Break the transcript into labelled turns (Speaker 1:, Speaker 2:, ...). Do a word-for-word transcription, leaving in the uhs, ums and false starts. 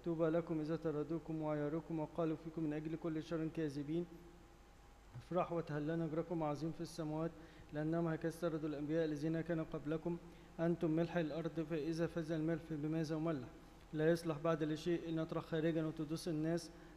Speaker 1: طوبى لكم إذا طردوكم وعيروكم وقالوا فيكم من أجل كل شر كاذبين. افرحوا وتهللوا، أجركم عظيم في السماوات، لأنهم هكذا طردوا الأنبياء الذين كانوا قبلكم. أنتم ملح الأرض، فإذا فاز الملح بماذا ملح؟ لا يصلح بعد لشيء إن يطرح خارجا وتدوس الناس.